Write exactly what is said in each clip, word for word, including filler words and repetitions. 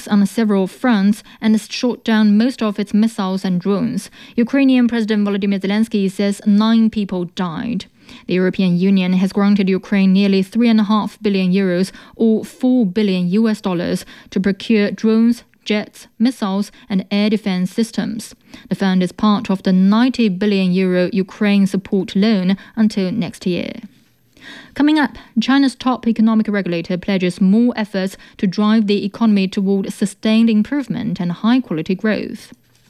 attacks on several fronts and shot down most of its missiles and drones. Ukrainian President Volodymyr Zelensky says nine people died. The European Union has granted Ukraine nearly three point five billion euros or four billion U S dollars to procure drones, jets, missiles and air defense systems. The fund is part of the ninety billion euro Ukraine support loan until next year. Coming up, China's top economic regulator pledges more efforts to drive the economy toward sustained improvement and high-quality growth.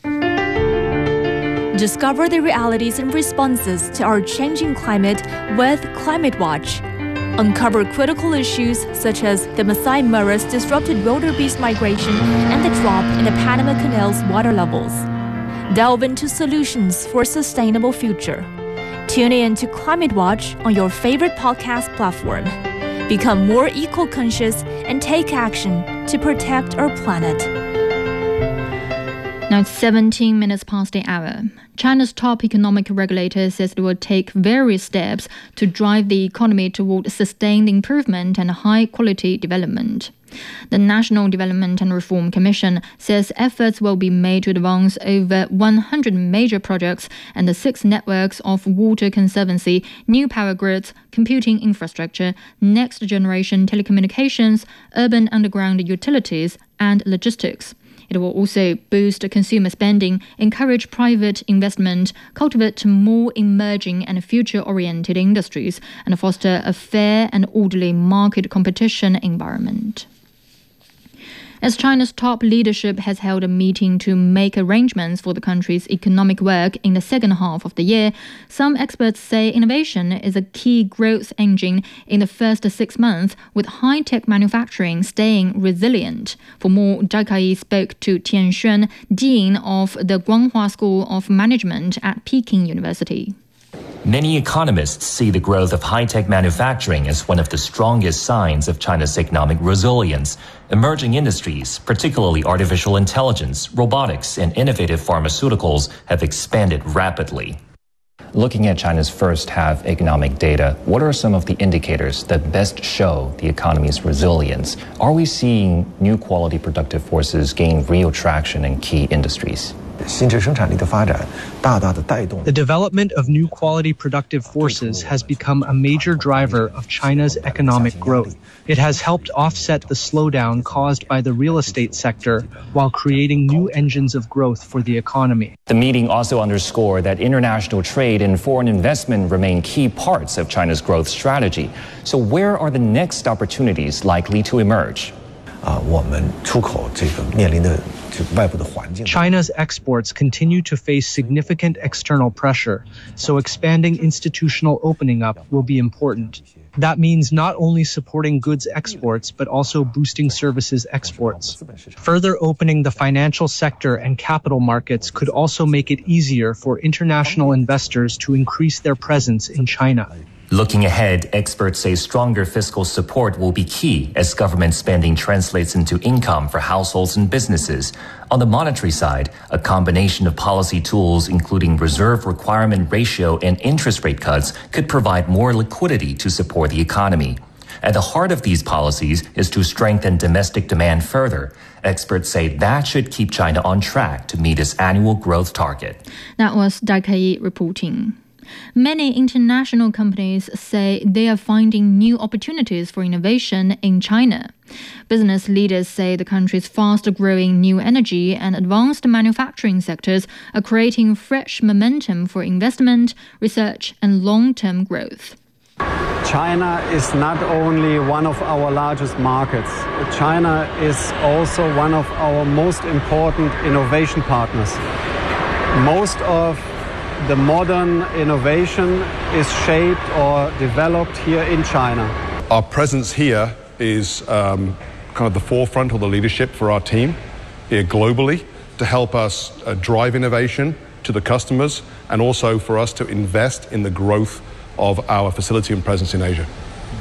Discover the realities and responses to our changing climate with Climate Watch. Uncover critical issues such as the Masai Mara's disrupted wildebeest migration and the drop in the Panama Canal's water levels. Delve into solutions for a sustainable future. Tune in to Climate Watch on your favorite podcast platform. Become more eco-conscious and take action to protect our planet. Now it's seventeen minutes past the hour. China's top economic regulator says it will take various steps to drive the economy toward sustained improvement and high-quality development. The National Development and Reform Commission says efforts will be made to advance over one hundred major projects and the six networks of water conservancy, new power grids, computing infrastructure, next-generation telecommunications, urban underground utilities, and logistics. It will also boost consumer spending, encourage private investment, cultivate more emerging and future-oriented industries, and foster a fair and orderly market competition environment. As China's top leadership has held a meeting to make arrangements for the country's economic work in the second half of the year, some experts say innovation is a key growth engine in the first six months, with high-tech manufacturing staying resilient. For more, Dai Kai spoke to Tian Xuan, Dean of the Guanghua School of Management at Peking University. Many economists see the growth of high-tech manufacturing as one of the strongest signs of China's economic resilience. Emerging industries, particularly artificial intelligence, robotics, and innovative pharmaceuticals, have expanded rapidly. Looking at China's first half economic data, what are some of the indicators that best show the economy's resilience? Are we seeing new quality productive forces gain real traction in key industries? The development of new quality productive forces has become a major driver of China's economic growth. It has helped offset the slowdown caused by the real estate sector while creating new engines of growth for the economy. The meeting also underscored that international trade and foreign investment remain key parts of China's growth strategy. So where are the next opportunities likely to emerge? China's exports continue to face significant external pressure, so expanding institutional opening up will be important. That means not only supporting goods exports, but also boosting services exports. Further opening the financial sector and capital markets could also make it easier for international investors to increase their presence in China. Looking ahead, experts say stronger fiscal support will be key as government spending translates into income for households and businesses. On the monetary side, a combination of policy tools, including reserve requirement ratio and interest rate cuts, could provide more liquidity to support the economy. At the heart of these policies is to strengthen domestic demand further. Experts say that should keep China on track to meet its annual growth target. That was Dai Kai reporting. Many international companies say they are finding new opportunities for innovation in China. Business leaders say the country's fast-growing new energy and advanced manufacturing sectors are creating fresh momentum for investment, research, and long-term growth. China is not only one of our largest markets. China is also one of our most important innovation partners. Most of the modern innovation is shaped or developed here in China. Our presence here is um, kind of the forefront or the leadership for our team here globally to help us uh, drive innovation to the customers and also for us to invest in the growth of our facility and presence in Asia.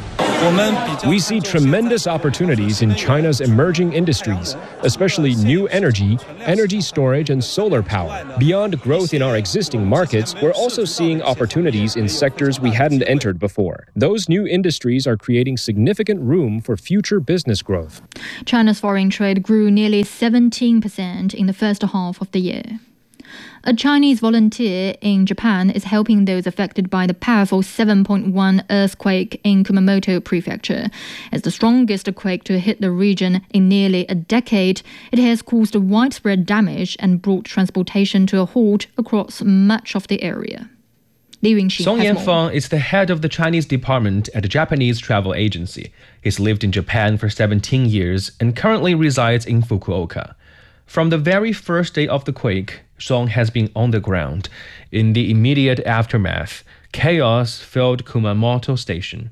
We see tremendous opportunities in China's emerging industries, especially new energy, energy storage, and solar power. Beyond growth in our existing markets, we're also seeing opportunities in sectors we hadn't entered before. Those new industries are creating significant room for future business growth. China's foreign trade grew nearly seventeen percent in the first half of the year. A Chinese volunteer in Japan is helping those affected by the powerful seven point one earthquake in Kumamoto Prefecture. As the strongest quake to hit the region in nearly a decade, it has caused widespread damage and brought transportation to a halt across much of the area. Song Yanfeng is the head of the Chinese department at a Japanese travel agency. He's lived in Japan for seventeen years and currently resides in Fukuoka. From the very first day of the quake, Song has been on the ground. In the immediate aftermath, chaos filled Kumamoto Station.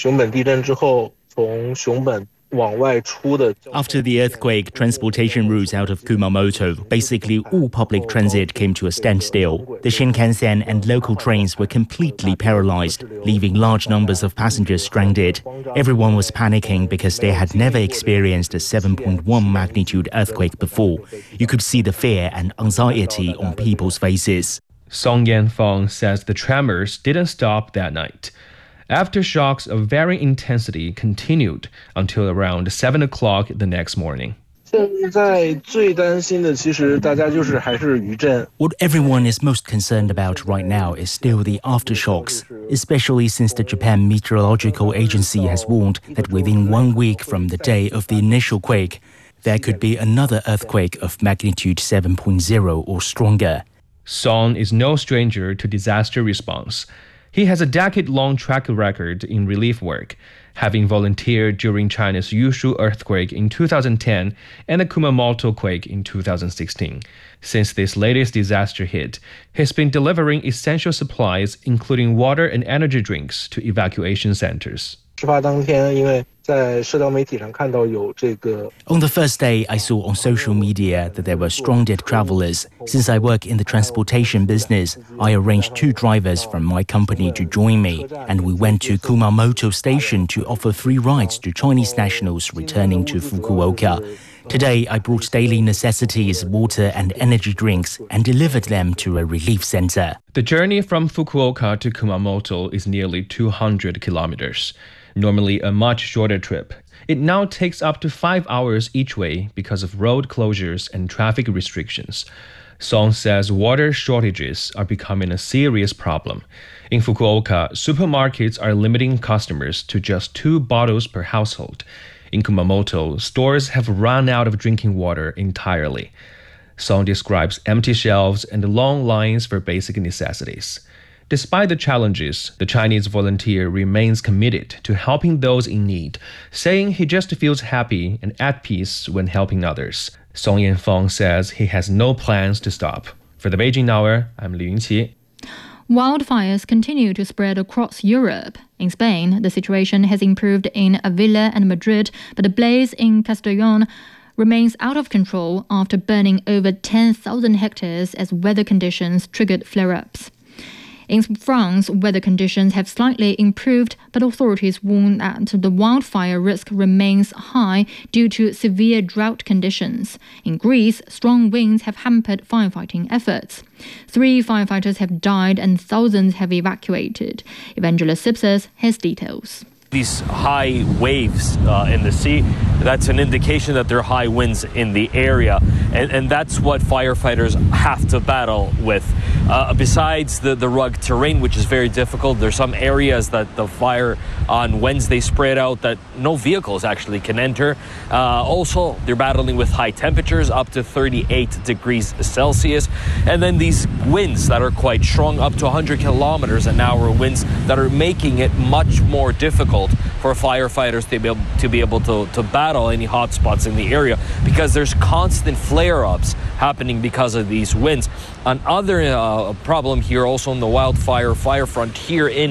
After the earthquake, transportation routes out of Kumamoto, basically all public transit came to a standstill. The Shinkansen and local trains were completely paralyzed, leaving large numbers of passengers stranded. Everyone was panicking because they had never experienced a seven point one magnitude earthquake before. You could see the fear and anxiety on people's faces. Song Yanfeng says the tremors didn't stop that night. Aftershocks of varying intensity continued until around seven o'clock the next morning. What everyone is most concerned about right now is still the aftershocks, especially since the Japan Meteorological Agency has warned that within one week from the day of the initial quake, there could be another earthquake of magnitude seven point zero or stronger. Song is no stranger to disaster response. He has a decade-long track record in relief work, having volunteered during China's Yushu earthquake in two thousand ten and the Kumamoto quake in two thousand sixteen. Since this latest disaster hit, he's been delivering essential supplies, including water and energy drinks, to evacuation centers. On the first day, I saw on social media that there were stranded travelers. Since I work in the transportation business, I arranged two drivers from my company to join me, and we went to Kumamoto Station to offer free rides to Chinese nationals returning to Fukuoka. Today, I brought daily necessities, water and energy drinks, and delivered them to a relief center. The journey from Fukuoka to Kumamoto is nearly two hundred kilometers. Normally a much shorter trip. It now takes up to five hours each way because of road closures and traffic restrictions. Song says water shortages are becoming a serious problem. In Fukuoka, supermarkets are limiting customers to just two bottles per household. In Kumamoto, stores have run out of drinking water entirely. Song describes empty shelves and long lines for basic necessities. Despite the challenges, the Chinese volunteer remains committed to helping those in need, saying he just feels happy and at peace when helping others. Song Yanfeng says he has no plans to stop. For the Beijing Hour, I'm Li Yunqi. Wildfires continue to spread across Europe. In Spain, the situation has improved in Avila and Madrid, but the blaze in Castellón remains out of control after burning over ten thousand hectares as weather conditions triggered flare-ups. In France, weather conditions have slightly improved, but authorities warn that the wildfire risk remains high due to severe drought conditions. In Greece, strong winds have hampered firefighting efforts. Three firefighters have died and thousands have evacuated. Evangelos Sipsas has details. These high waves uh, in the sea, that's an indication that there are high winds in the area. And, and that's what firefighters have to battle with. Uh, besides the, the rugged terrain, which is very difficult, there's some areas that the fire on Wednesday spread out that no vehicles actually can enter. Uh, also, they're battling with high temperatures, up to thirty-eight degrees Celsius. And then these winds that are quite strong, up to one hundred kilometers an hour winds that are making it much more difficult for firefighters to be able to, be able to, to battle any hot spots in the area, because there's constant flare-ups happening because of these winds. Another uh, problem here also on the wildfire fire front here in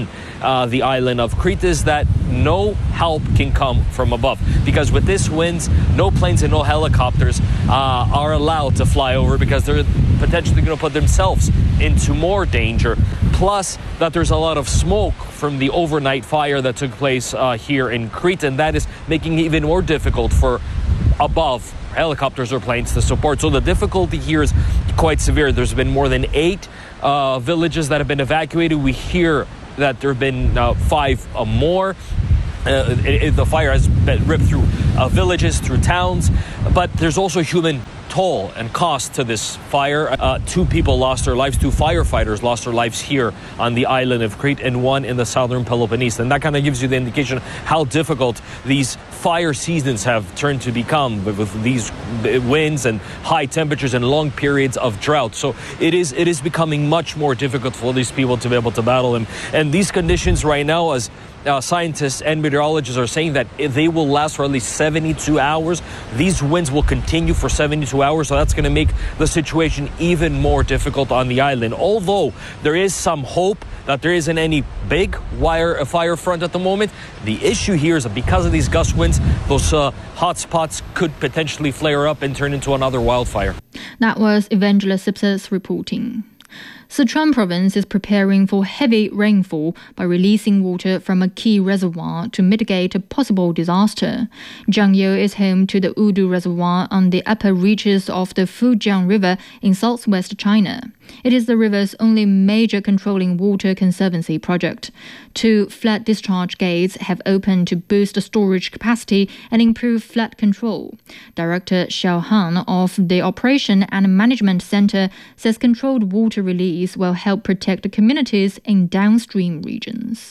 uh, the island of Crete is that no help can come from above, because with this winds, no planes and no helicopters uh, are allowed to fly over, because they're potentially going to put themselves into more danger. Plus that there's a lot of smoke from the overnight fire that took place uh, here in Crete, and that is making it even more difficult for above helicopters or planes to support. So the difficulty here is quite severe. There's been more than eight uh, villages that have been evacuated. We hear that there have been uh, five uh, more. Uh, it, it, the fire has been ripped through uh, villages, through towns, but there's also human toll and cost to this fire. Uh, two people lost their lives, two firefighters lost their lives here on the island of Crete, and one in the southern Peloponnese. And that kind of gives you the indication how difficult these fire seasons have turned to become, with, with these winds and high temperatures and long periods of drought. So it is it is becoming much more difficult for these people to be able to battle them. And these conditions right now, as Uh, scientists and meteorologists are saying, that they will last for at least seventy-two hours. These winds will continue for seventy-two hours, so that's going to make the situation even more difficult on the island. Although there is some hope that there isn't any big wire fire front at the moment, the issue here is that because of these gust winds, those uh, hot spots could potentially flare up and turn into another wildfire. That was Evangelist Sipses reporting. Sichuan province is preparing for heavy rainfall by releasing water from a key reservoir to mitigate a possible disaster. Jiangyou is home to the Wudu Reservoir on the upper reaches of the Fujiang River in southwest China. It is the river's only major controlling water conservancy project. Two flood discharge gates have opened to boost storage capacity and improve flood control. Director Xiao Han of the Operation and Management Center says controlled water release will help protect communities in downstream regions.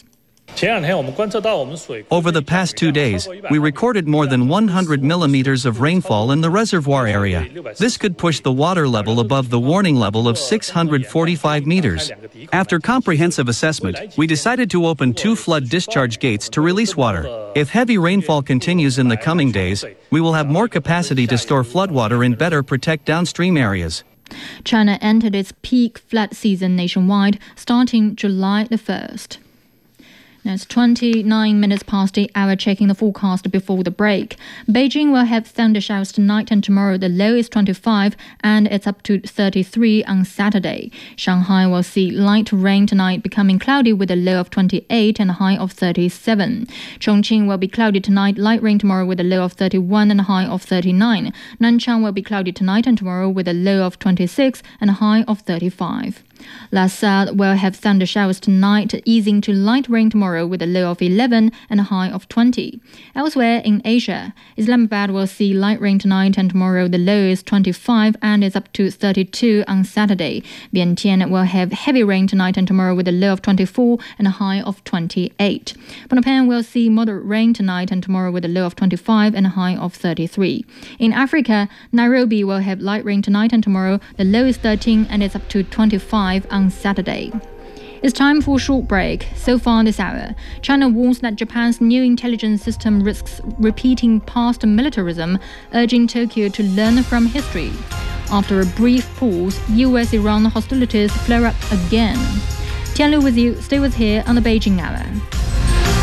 Over the past two days, we recorded more than one hundred millimeters of rainfall in the reservoir area. This could push the water level above the warning level of six hundred forty-five meters. After comprehensive assessment, we decided to open two flood discharge gates to release water. If heavy rainfall continues in the coming days, we will have more capacity to store floodwater and better protect downstream areas. China entered its peak flood season nationwide starting July the first. Now it's twenty-nine minutes past the hour, checking the forecast before the break. Beijing will have thunder showers tonight and tomorrow. The low is twenty-five and it's up to thirty-three on Saturday. Shanghai will see light rain tonight, becoming cloudy with a low of twenty-eight and a high of thirty-seven. Chongqing will be cloudy tonight, light rain tomorrow with a low of thirty-one and a high of thirty-nine. Nanchang will be cloudy tonight and tomorrow with a low of twenty-six and a high of thirty-five. Lhasa will have thunder showers tonight, easing to light rain tomorrow with a low of eleven and a high of twenty. Elsewhere in Asia, Islamabad will see light rain tonight and tomorrow. The low is twenty-five and is up to thirty-two on Saturday. Vientiane will have heavy rain tonight and tomorrow with a low of twenty-four and a high of twenty-eight. Phnom Penh will see moderate rain tonight and tomorrow with a low of twenty-five and a high of thirty-three. In Africa, Nairobi will have light rain tonight and tomorrow. The low is thirteen and is up to twenty-five on Saturday. It's time for a short break. So far this hour, China warns that Japan's new intelligence system risks repeating past militarism, urging Tokyo to learn from history. After a brief pause, U S Iran hostilities flare up again. Tianlu with you. Stay with here on the Beijing Hour.